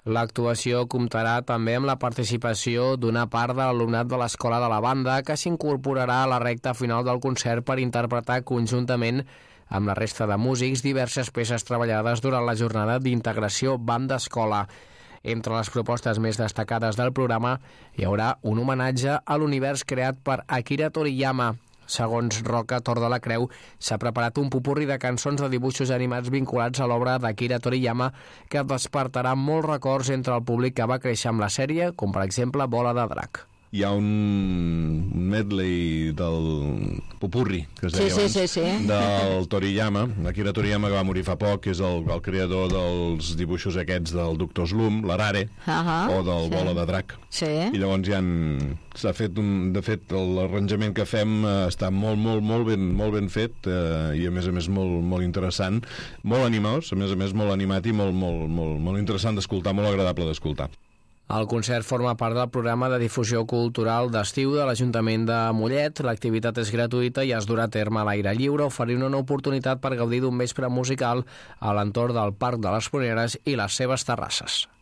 L'actuació comptarà també amb la participació d'una part de l'alumnat de l'Escola de la Banda, que s'incorporarà a la recta final del concert per interpretar conjuntament amb la resta de músics diverses peces treballades durant la jornada d'integració banda-escola. Entre les propostes més destacades del programa hi haurà un homenatge a l'univers creat per Akira Toriyama. Segons Roca Tor de la Creu, s'ha preparat un popurri de cançons de dibuixos animats vinculats a l'obra d'Akira Toriyama que despertarà molts records entre el públic que va créixer amb la sèrie, com per exemple Bola de Drac. Hi ha un medley del popurri, que es deia abans, del Toriyama, Akira Toriyama, que va morir fa poc, que és el creador dels dibuixos aquests del Doctor Slump, l'Arare, o del Bola de Drac. I llavors s'ha fet de fet, l'arranjament que fem està molt ben fet, i a més molt interessant, molt animós, a més molt animat i molt interessant d'escoltar, molt agradable d'escoltar. El concert forma part del programa de difusió cultural d'estiu de l'Ajuntament de Mollet. L'activitat és gratuïta i es durà a terme a l'aire lliure, oferint una oportunitat per gaudir d'un vespre musical a l'entorn del Parc de les Pruneres i les seves terrasses.